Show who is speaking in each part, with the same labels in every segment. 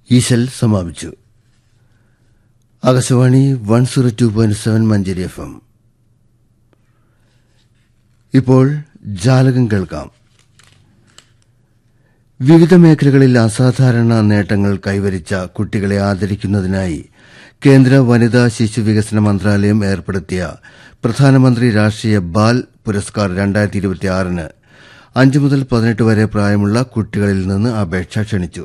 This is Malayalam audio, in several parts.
Speaker 1: ഈ സെൽ സമാപിച്ചു. ആകാശവാണി 102.7 മഞ്ചേരി FM. ഇപ്പോൾ ജാലകം കേൾക്കാം. വിവിധ മേഖലകളിൽ അസാധാരണ നേട്ടങ്ങൾ കൈവരിച്ച കുട്ടികളെ ആദരിക്കുന്നതിനായി കേന്ദ്ര വനിതാ ശിശു വികസന മന്ത്രാലയം ഏർപ്പെടുത്തിയ പ്രധാനമന്ത്രി രാഷ്ട്രീയ ബാൽ പുരസ്കാർ 2026-ന് 5 മുതൽ 18 വരെ പ്രായമുള്ള കുട്ടികളിൽ നിന്ന് അപേക്ഷ ക്ഷണിച്ചു.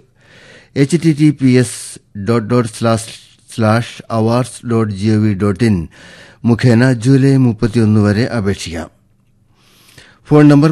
Speaker 1: https://awards.gov.in മുഖേന ജൂലൈ 31 വരെ അപേക്ഷിക്കാം. Phone number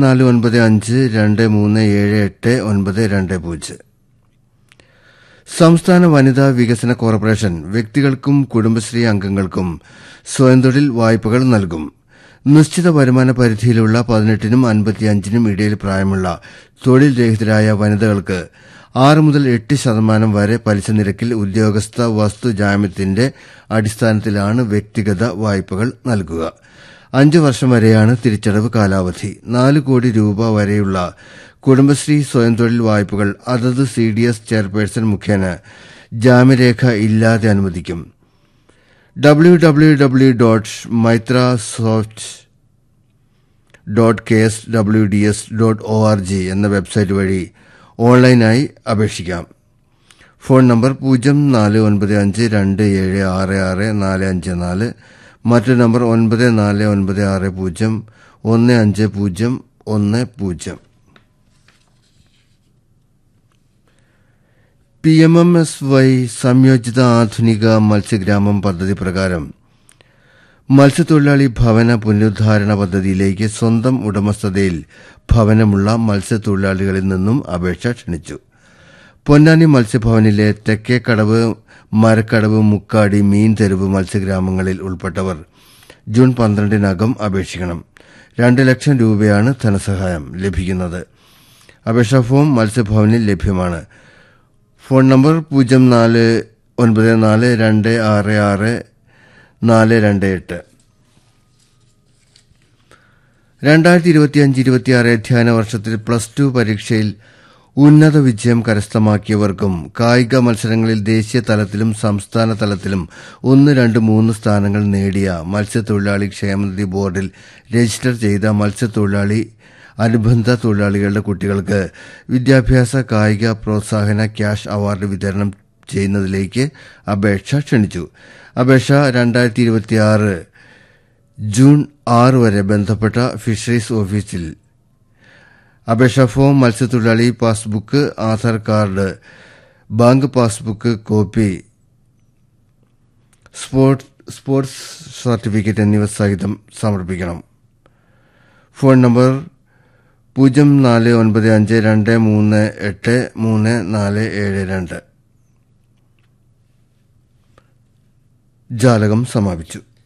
Speaker 1: 0452378920. സംസ്ഥാന വനിതാ വികസന കോർപ്പറേഷൻ വ്യക്തികൾക്കും കുടുംബശ്രീ അംഗങ്ങൾക്കും സ്വയം തൊഴിൽ വായ്പകൾ നൽകും. നിശ്ചിത വരുമാന പരിധിയിലുള്ള 18നും 55നും ഇടയിൽ പ്രായമുള്ള തൊഴിൽ രഹിതരായ വനിതകൾക്ക് 6 മുതൽ 8% വരെ പലിശ നിരക്കിൽ ഉദ്യോഗസ്ഥ വസ്തു ജാമ്യത്തിന്റെ അടിസ്ഥാനത്തിലാണ് വ്യക്തിഗത വായ്പകൾ നൽകുക. 5 വർഷം വരെയാണ് തിരിച്ചടവ് കാലാവധി. 4 കോടി രൂപ വരെയുള്ള കുടുംബശ്രീ സ്വയം തൊഴിൽ വായ്പകൾ അതത് CDS ചെയർപേഴ്സൺ മുഖേന ജാമ്യരേഖ ഇല്ലാതെ അനുവദിക്കും. www.microsoft.kswds.org എന്ന വെബ്സൈറ്റ് വഴി ഓൺലൈനായി അപേക്ഷിക്കാം. ഫോൺ നമ്പർ 049527665454, മറ്റൊരു നമ്പർ 9496015010. PMMSY സംയോജിത ആധുനിക മത്സ്യഗ്രാമം പദ്ധതി പ്രകാരം മത്സ്യത്തൊഴിലാളി ഭവന പുനരുദ്ധാരണ പദ്ധതിയിലേക്ക് സ്വന്തം ഉടമസ്ഥതയിൽ ഭവനമുള്ള മത്സ്യത്തൊഴിലാളികളിൽ നിന്നും അപേക്ഷ ക്ഷണിച്ചു. പൊന്നാനി മത്സ്യഭവനിലെ തെക്കേക്കടവ്, മരക്കടവ്, മുക്കാടി, മീൻതെരുവ് മത്സ്യഗ്രാമങ്ങളിൽ ഉൾപ്പെട്ടവർ ജൂൺ 12-നകം അപേക്ഷിക്കണം. 2 ലക്ഷം രൂപയാണ് ധനസഹായം ലഭിക്കുന്നത്. അപേക്ഷാ ഫോം മത്സ്യഭവനിൽ ലഭ്യമാണ്. Phone number 0494266428. 2025-26 അധ്യയന വർഷത്തിൽ +2 പരീക്ഷയിൽ ഉന്നത വിജയം കരസ്ഥമാക്കിയവർക്കും കായിക മത്സരങ്ങളിൽ ദേശീയ തലത്തിലും സംസ്ഥാന തലത്തിലും 1, 2, 3 സ്ഥാനങ്ങൾ നേടിയ മത്സ്യത്തൊഴിലാളി ക്ഷേമനിധി ബോർഡിൽ രജിസ്റ്റർ ചെയ്ത മത്സ്യത്തൊഴിലാളി അനുബന്ധ തൊഴിലാളികളുടെ കുട്ടികൾക്ക് വിദ്യാഭ്യാസ കായിക പ്രോത്സാഹന ക്യാഷ് അവാർഡ് വിതരണം ചെയ്യുന്നതിലേക്ക് അപേക്ഷ ക്ഷണിച്ചു. അപേക്ഷ 2026 ജൂൺ 6 വരെ ബന്ധപ്പെട്ട ഫിഷറീസ് ഓഫീസിൽ. അപേക്ഷാ ഫോം മത്സ്യത്തൊഴിലാളി passbook, Aadhaar card, bank passbook copy, sports certificate എന്നിവ സഹിതം സമർപ്പിക്കണം. Phone number 0495238342. ജാലകം സമാപിച്ചു.